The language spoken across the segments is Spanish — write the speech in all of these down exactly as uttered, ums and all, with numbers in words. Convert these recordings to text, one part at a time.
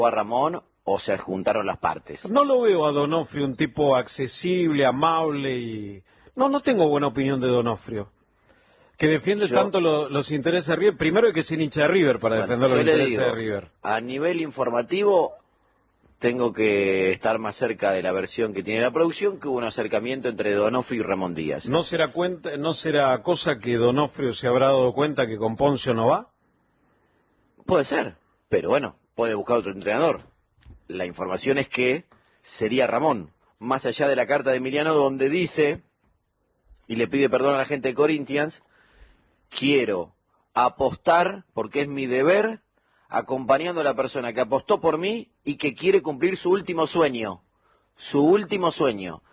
a Ramón o se juntaron las partes? No lo veo a Donofrio un tipo accesible, amable y... No, no tengo buena opinión de Donofrio. Que defiende yo, tanto lo, los intereses de River. Primero hay que ser hincha de River para bueno, defender los intereses digo, de River. A nivel informativo, tengo que estar más cerca de la versión que tiene la producción, que hubo un acercamiento entre Donofrio y Ramón Díaz. ¿No será, cuenta, ¿No será cosa que Donofrio se habrá dado cuenta que con Poncio no va? Puede ser, pero bueno, puede buscar otro entrenador. La información es que sería Ramón, más allá de la carta de Emiliano donde dice, y le pide perdón a la gente de Corinthians, quiero apostar, porque es mi deber, acompañando a la persona que apostó por mí y que quiere cumplir su último sueño. Su último sueño.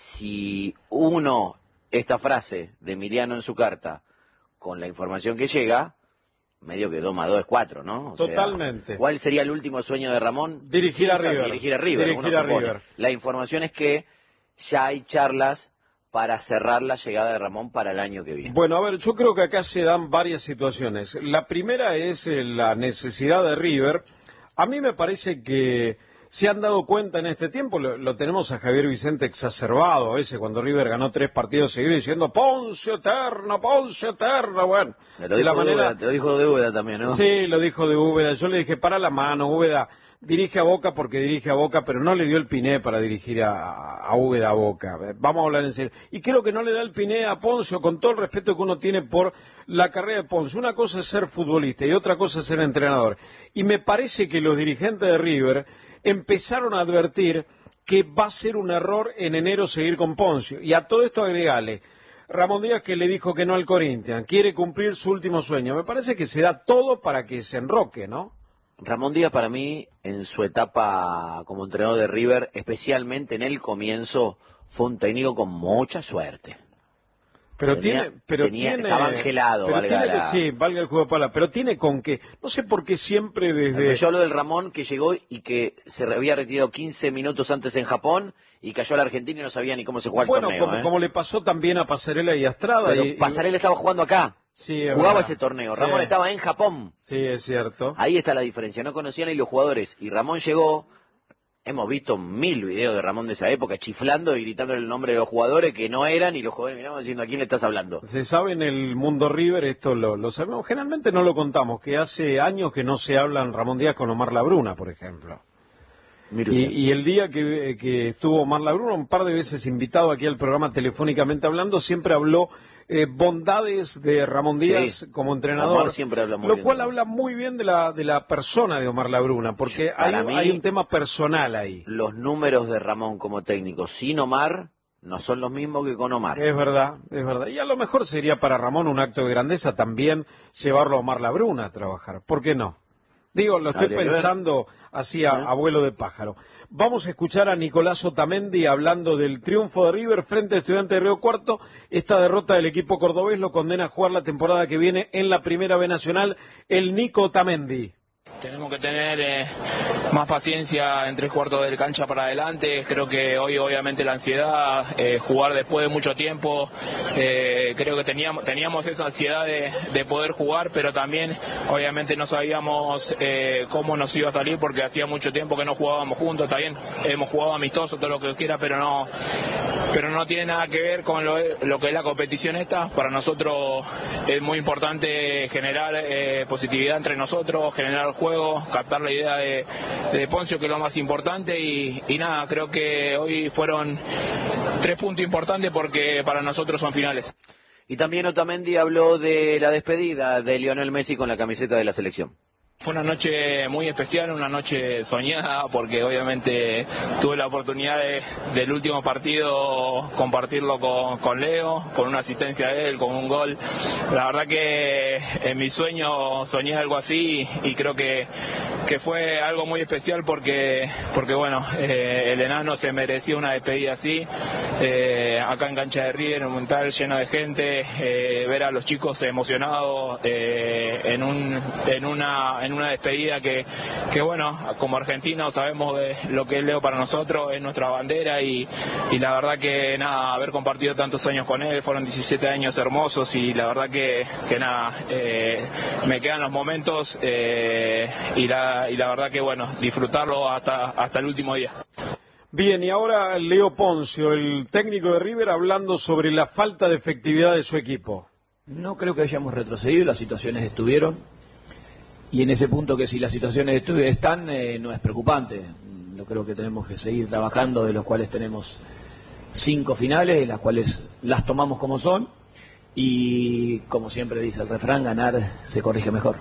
Si uno, esta frase de Emiliano en su carta, con la información que llega, medio que dos más dos es cuatro, ¿no? O Totalmente. Sea, ¿cuál sería el último sueño de Ramón? Dirigir a River. Dirigir a River. Dirigir a River. La información es que ya hay charlas para cerrar la llegada de Ramón para el año que viene. Bueno, a ver, yo creo que acá se dan varias situaciones. La primera es eh, la necesidad de River. A mí me parece que se han dado cuenta en este tiempo, lo, lo tenemos a Javier Vicente exacerbado a veces, cuando River ganó tres partidos seguidos diciendo Poncio eterno, Poncio eterno, bueno. Lo dijo, de la manera... Úbeda, lo dijo de Úbeda también, ¿no? Sí, lo dijo de Úbeda. Yo le dije, para la mano, Úbeda, dirige a Boca porque dirige a Boca, pero no le dio el piné para dirigir a, a Úbeda a Boca. Vamos a hablar en serio. Y creo que no le da el piné a Poncio, con todo el respeto que uno tiene por la carrera de Poncio. Una cosa es ser futbolista y otra cosa es ser entrenador. Y me parece que los dirigentes de River empezaron a advertir que va a ser un error en enero seguir con Poncio. Y a todo esto agregale Ramón Díaz, que le dijo que no al Corinthians, quiere cumplir su último sueño. Me parece que se da todo para que se enroque, ¿no? Ramón Díaz para mí, en su etapa como entrenador de River, especialmente en el comienzo, fue un técnico con mucha suerte. Pero tenía, tiene, pero tenía, tiene, estaba angelado, pero valga tiene, la... sí, valga el juego de palabras, pero tiene con qué, no sé por qué siempre desde... Pero yo hablo del Ramón que llegó y que se había retirado quince minutos antes en Japón y cayó a la Argentina y no sabía ni cómo se jugaba el bueno, torneo. Bueno, ¿eh? como le pasó también a Pasarela y a Estrada. Pero y, Pasarela y... estaba jugando acá, sí, jugaba verdad. ese torneo, Ramón sí. estaba en Japón. Sí, es cierto. Ahí está la diferencia, no conocían ni los jugadores y Ramón llegó... Hemos visto mil videos de Ramón de esa época chiflando y gritando el nombre de los jugadores que no eran y los jugadores miraban diciendo ¿a quién le estás hablando? Se sabe en el mundo River, esto lo, lo sabemos, generalmente no lo contamos, que hace años que no se hablan Ramón Díaz con Omar Labruna, por ejemplo. Y, y el día que, que estuvo Omar Labruna, un par de veces invitado aquí al programa telefónicamente hablando, siempre habló eh, bondades de Ramón Díaz sí, como entrenador, Omar siempre habla muy lo bien cual habla muy bien de la de la persona de Omar Labruna, porque hay, mí, hay un tema personal ahí. Los números de Ramón como técnico sin Omar no son los mismos que con Omar. Es verdad, es verdad. Y a lo mejor sería para Ramón un acto de grandeza también llevarlo a Omar Labruna a trabajar. ¿Por qué no? Digo, lo estoy pensando así a ¿Eh? abuelo de pájaro. Vamos a escuchar a Nicolás Otamendi hablando del triunfo de River frente a Estudiantes de Río Cuarto. Esta derrota del equipo cordobés lo condena a jugar la temporada que viene en la Primera B Nacional. El Nico Otamendi. Tenemos que tener eh, más paciencia en tres cuartos del cancha para adelante. Creo que hoy obviamente la ansiedad, eh, jugar después de mucho tiempo, eh, creo que teníamos, teníamos esa ansiedad de, de poder jugar, pero también obviamente no sabíamos eh, cómo nos iba a salir porque hacía mucho tiempo que no jugábamos juntos. También hemos jugado amistoso, todo lo que quiera, pero no, pero no tiene nada que ver con lo, lo que es la competición esta. Para nosotros es muy importante generar eh, positividad entre nosotros, generar el juego, captar la idea de, de Poncio, que es lo más importante, y, y nada, creo que hoy fueron tres puntos importantes porque para nosotros son finales. Y también Otamendi habló de la despedida de Lionel Messi con la camiseta de la selección. Fue una noche muy especial, una noche soñada, porque obviamente tuve la oportunidad de, del último partido compartirlo con, con Leo, con una asistencia de él, con un gol. La verdad que en mi sueño soñé algo así y, y creo que, que fue algo muy especial porque, porque bueno, eh, el enano se merecía una despedida así. Eh, acá en cancha de River, en un Monumental lleno de gente, eh, ver a los chicos emocionados eh, en, un, en una... En en una despedida que, que bueno, como argentinos sabemos de lo que es Leo para nosotros, es nuestra bandera y, y la verdad que nada, haber compartido tantos años con él, fueron diecisiete años hermosos y la verdad que, que nada, eh, me quedan los momentos eh, y, la, y la verdad que bueno, disfrutarlo hasta, hasta el último día. Bien, y ahora Leo Poncio, el técnico de River, hablando sobre la falta de efectividad de su equipo. No creo que hayamos retrocedido, las situaciones estuvieron, y en ese punto que si las situaciones están, eh, no es preocupante. Yo creo que tenemos que seguir trabajando, de los cuales tenemos cinco finales, las cuales las tomamos como son, y como siempre dice el refrán, ganar se corrige mejor.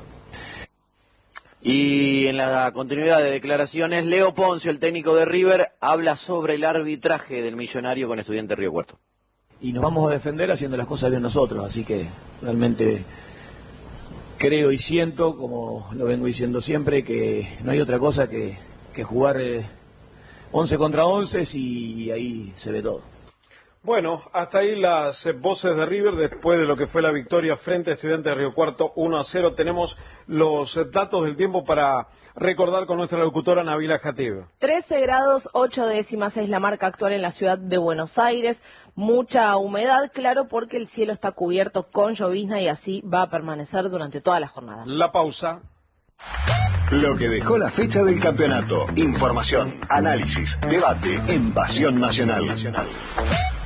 Y en la continuidad de declaraciones, Leo Poncio, el técnico de River, habla sobre el arbitraje del Millonario con Estudiantes Río Cuarto. Y nos vamos a defender haciendo las cosas bien nosotros, así que realmente creo y siento, como lo vengo diciendo siempre, que no hay otra cosa que, que jugar eh, once contra once y ahí se ve todo. Bueno, hasta ahí las eh, voces de River después de lo que fue la victoria frente a Estudiantes de Río Cuarto uno a cero. Tenemos los eh, datos del tiempo para recordar con nuestra locutora Nabila Jatib. trece grados ocho décimas es la marca actual en la ciudad de Buenos Aires. Mucha humedad, claro, porque el cielo está cubierto con llovizna y así va a permanecer durante toda la jornada. La pausa. Lo que dejó la fecha del campeonato. Información, análisis, debate en Pasión Nacional.